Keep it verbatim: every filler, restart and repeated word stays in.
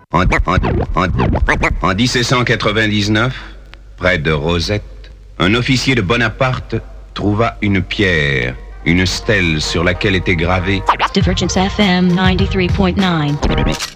En, en, en, en dix-sept cent quatre-vingt-dix-neuf, près de Rosette, un officier de Bonaparte trouva une pierre, une stèle sur laquelle était gravé Divergence F M ninety-three point nine.